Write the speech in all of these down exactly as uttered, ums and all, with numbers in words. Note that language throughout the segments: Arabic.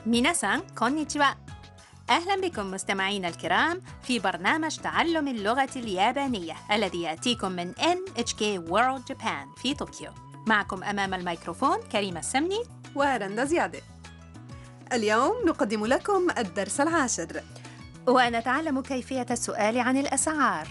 ميناسان كونيتشوا. أهلا بكم مستمعينا الكرام في برنامج تعلم اللغة اليابانية الذي يأتيكم من إن إتش كي World Japan في طوكيو. معكم أمام الميكروفون كريمة السمني ورندا زيادة. اليوم نقدم لكم الدرس العاشر، ونتعلم كيفية السؤال عن الأسعار.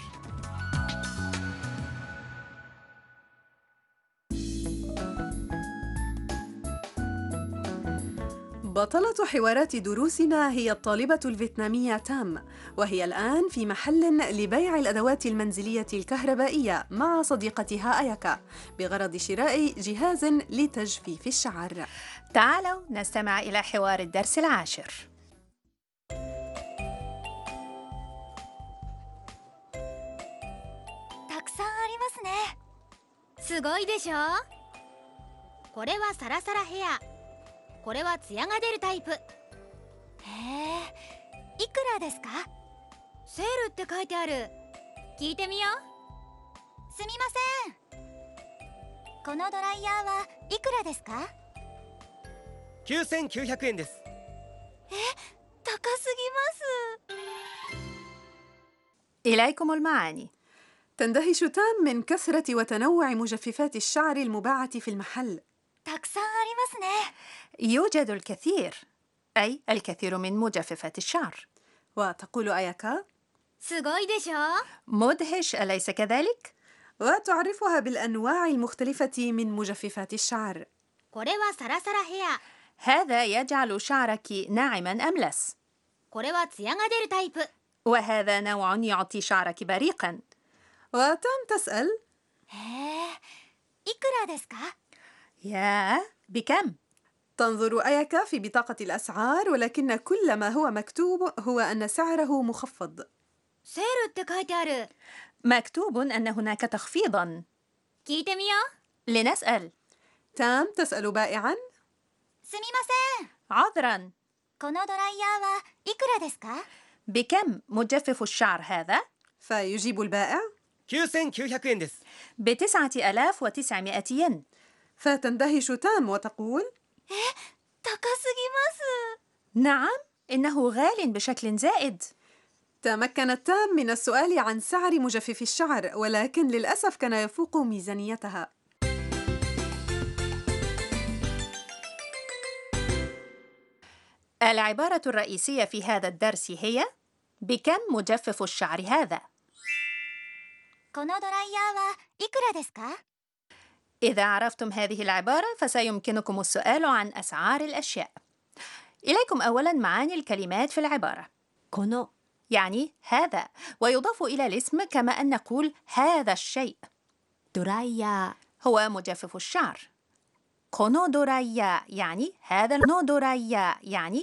بطلة حوارات دروسنا هي الطالبة الفيتنامية تام، وهي الآن في محل لبيع الأدوات المنزلية الكهربائية مع صديقتها أياكا بغرض شراء جهاز لتجفيف الشعر. تعالوا نستمع إلى حوار الدرس العاشر. たくさんありますね。すごいでしょ。これはサラサラヘア、これはツヤが出るタイプ。へえ、いくらですか？セールって書いてある。聞いてみよう。すみません。このドライヤーはいくらですか？ きゅうせんきゅうひゃくえんです。 え、高すぎます。 إليكم المعاني. تندهش تام من كثرة وتنوع مجففات الشعر المباعة في المحل. たくさんありますね。 يوجد الكثير، أي الكثير من مجففات الشعر. وتقول أياكا: すごいでしょ。 مدهش، أليس كذلك؟ وتعرفها بالأنواع المختلفة من مجففات الشعر. これはサラサラヘア、 هذا يجعل شعرك ناعماً أملس. これはツヤが出るタイプ。 وهذا نوع يعطي شعرك بريقاً. وتام تسأل: へえ、いくらですか？ يا بكم؟ تنظر أياكا في بطاقة الأسعار، ولكن كل ما هو مكتوب هو أن سعره مخفض. セールって書いてある。 مكتوب أن هناك تخفيضاً. 聞いてみよう。 لنسأل. تام تسأل بائعاً: すみません。 عذراً، このドライヤーはいくらですか？ بكم مجفف الشعر هذا؟ فيجيب البائع: きゅうせんきゅうひゃくえんです。 بتسعة آلاف وتسعمائة ين. فتندهش تام وتقول: 高すぎます。 نعم، إنه غال بشكل زائد. تمكنت تام من السؤال عن سعر مجفف الشعر، ولكن للأسف كان يفوق ميزانيتها. العبارة الرئيسية في هذا الدرس هي: بكم مجفف الشعر هذا؟ このドライヤーはいくらですか？ إذا عرفتم هذه العبارة فسيمكنكم السؤال عن أسعار الأشياء. إليكم أولاً معاني الكلمات في العبارة. この يعني هذا، ويضاف إلى الاسم كما أن نقول هذا الشيء. ドライヤー هو مجفف الشعر. كونو دورايا يعني هذا النو دورايا يعني